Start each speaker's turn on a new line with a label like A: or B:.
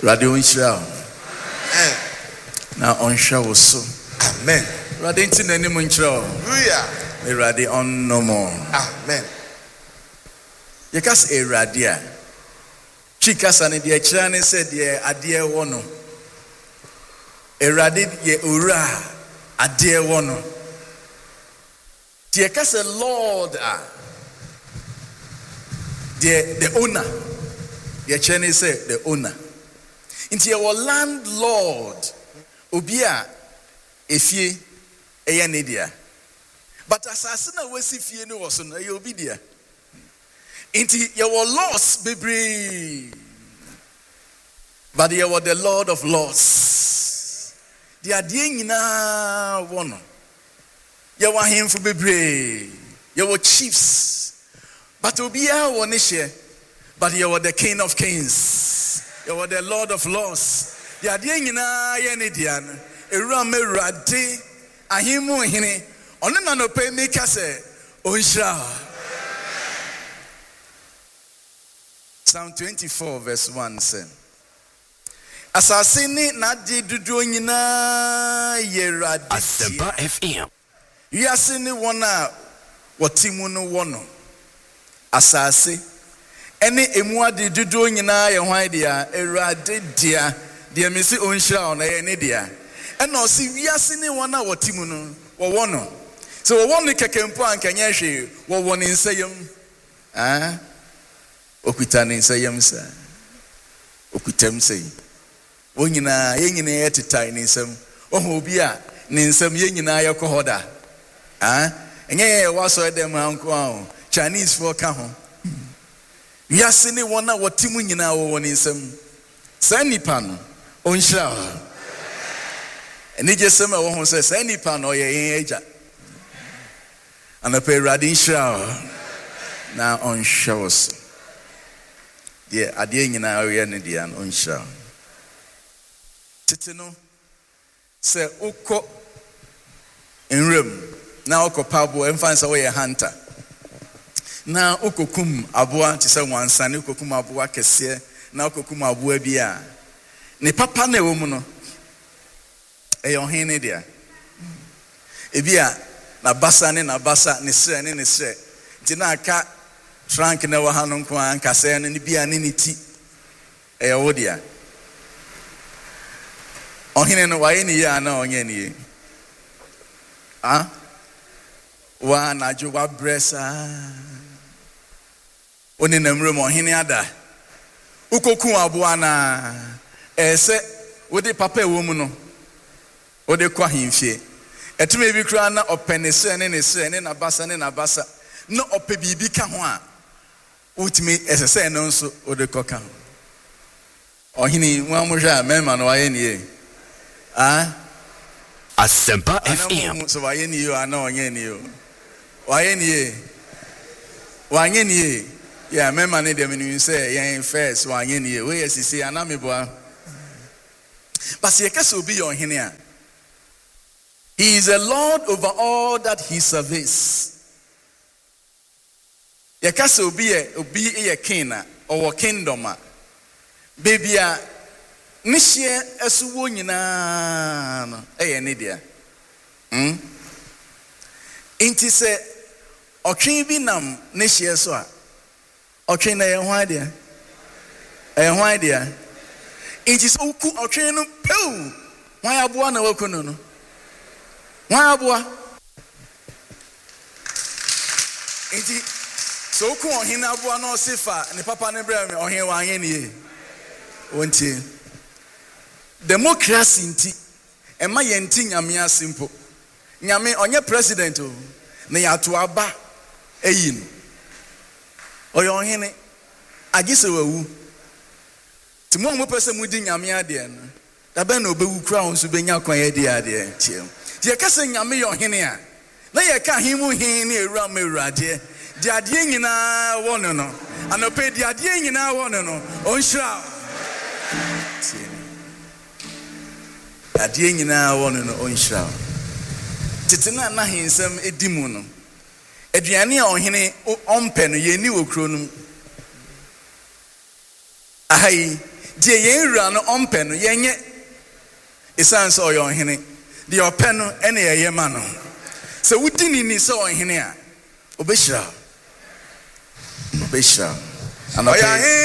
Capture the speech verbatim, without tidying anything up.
A: Radio Israel. Now on show so.
B: Amen.
A: Radio into any munchro.
B: Hallelujah.
A: Radio on no more.
B: Amen.
A: Yakas a radia. Chikas and the Chinese said, "Ye adia wono." A radid ye ura adia wono. Yakas a Lord ah. The the owner. The Chinese said the owner. Into your landlord, Obia, Efie, Eyanidia. But Assassina was if you know was on your obedient. Into your loss, baby. But you were the Lord of Lords. The Adiana one. You were him for baby. You were chiefs. But Obia one share. But you were the King of Kings. You were the Lord of Lords. The Adiana Yanidian. Erame Rade. Ahimu hine. Onena no pe me kase. Oisha. Psalm twenty-four verse one says. Asasini na di dudu nyina yerade.
C: Asempa F M.
A: Yasini wona watimu no wono. Asase. Ene emua di dudu nyina ye hwan dia erade dia dia mesi onhira ona ye ne dia. Ena osi wiasini wona watimu no wo wono. So wo wono kekempo ankanya hwe wo wono nsayem. Ah. Okuta ne nsayem sa. Okutam sei. Onyina ye nyina ye tetai ne nsam. Oho obi a ne nsam ye nyina ye kohoda. Ah. Enye ye waso edem anko a Chinese for ka ho. Yasini wona watimu nyina wo woni nsam. Sa nipa no onhira. Eni jesem e wo ho se sa nipa no ye yen agya. Anape radin shira. Na onhira us. De ade nyina we ne dia no onhira. Tete no se ukọ enrem na okopa abo emfansa wo ye hunter. Na okokum aboa ti se wansane okokum aboa kese na okokum aboa bi a ne papa na ewo mu no e yo hene dia ebi a na basa ne na basa ne sre ne ne sre ti na aka trunk na wa hanu nko an kase ne bi a ne ne ti e yo dia ohene no wa ye ni ya na onye ni ah wa na ju wa bresa oni namre mo hene ada ukoku aboa na ese wode papa ewo mu no wode kwa himfie etume bi kura na openese ne ne se ne na basa ne na basa no ope bibi ka ho a utimi esese no nso wode koka ohini wa mo hwa mema no waye nie ah
C: Asempa F M.
A: So waye nie yo ana onye nie yo waye nie wanye nie yeah, mema ne dem ni say yen first one yen ye we sisi anameboa. But ye kase obi your hene a. He is a Lord over all that he serves. Ye kase obi ye obi ye king na or kingdom a. Baby a ne hye esuwo nyina no eye ne dia. Hm? Inti se otwen bi nam ne hye so a otwen na ye hwan dia eh hwan dia inti so ku otwen no pew hwan aboa na waku no no hwan aboa inti so ku ohin aboa no sifa ne papa ne bra me ohin wan ye ne wonti democracy inti ema ye nti nyame asimpo nyame onye president o na ya to aba eyin oyo hene agise wawu timo mo pese mudi nyame ade no da be na obewu kura onso benya kwan ye de ade tiem je kase nyame yo hene a na ye ka himu hin na ewura ma ewurade de ade nyina wono no anope de ade nyina wono no onhira ade nyina wono no onhira titena na hinsam edimu no aduane a ohene ompe no ye ni okro no ahai deɛ yɛn wura no ɔmpɛ no yɛnyɛ ɛsiane sɛ ɔyɛ ɔhene deɛ ɔpɛ no ɛne yɛyɛ ma no sɛ wodi ne ni sɛ ɔhene a ɔbɛhyira ɔbɛhyira anɔpɛ